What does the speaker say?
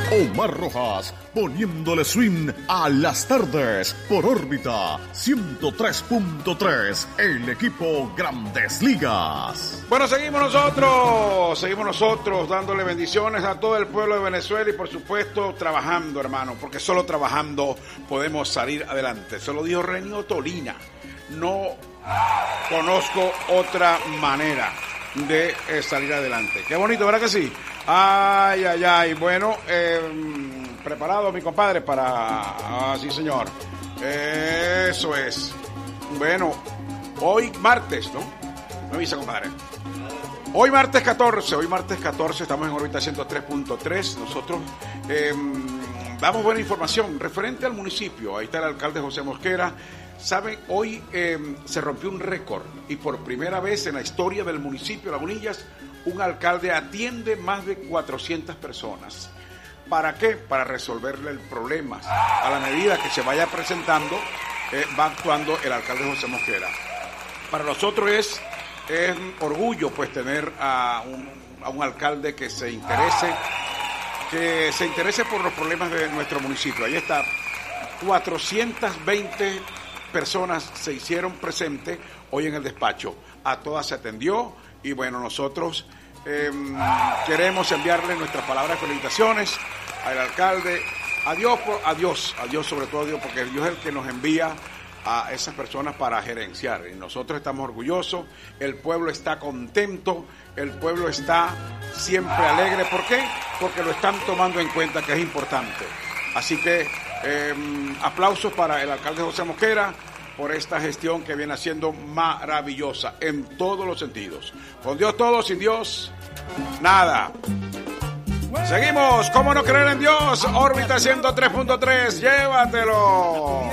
Omar Rojas, poniéndole swing a las tardes por órbita 103.3, el equipo Grandes Ligas. Bueno, seguimos nosotros dándole bendiciones a todo el pueblo de Venezuela y por supuesto trabajando, hermano, porque solo trabajando podemos salir adelante. Se lo dijo Renio Tolina, no conozco otra manera de salir adelante. Qué bonito, ¿verdad que sí? Ay, bueno, preparado mi compadre para... sí, señor. Eso es. Bueno, hoy martes, ¿no? Me avisa, compadre. Hoy martes 14, estamos en órbita 103.3. Nosotros damos buena información referente al municipio. Ahí está el alcalde José Mosquera. Saben, hoy se rompió un récord y por primera vez en la historia del municipio de Lagunillas, un alcalde atiende más de 400 personas. ¿Para qué? Para resolverle el problema. A la medida que se vaya presentando, va actuando el alcalde José Mosquera. Para nosotros es orgullo pues tener a un alcalde que se interese por los problemas de nuestro municipio. Ahí está, 420 personas se hicieron presentes hoy en el despacho. A todas se atendió y bueno, nosotros queremos enviarle nuestras palabras de felicitaciones al alcalde, a Dios sobre todo a Dios, porque Dios es el que nos envía a esas personas para gerenciar y nosotros estamos orgullosos, el pueblo está contento, el pueblo está siempre alegre. ¿Por qué? Porque lo están tomando en cuenta, que es importante. Así que aplausos para el alcalde José Mosquera por esta gestión que viene haciendo maravillosa en todos los sentidos. Con Dios todo, sin Dios nada. Seguimos, ¿cómo no creer en Dios? Órbita 103.3, llévatelo.